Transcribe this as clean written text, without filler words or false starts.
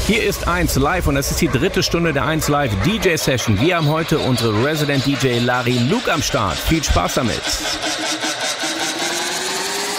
Hier ist 1 Live und das ist die dritte Stunde der 1 Live DJ Session. Wir haben heute unsere Resident DJ Larry Luke am Start. Viel Spaß damit.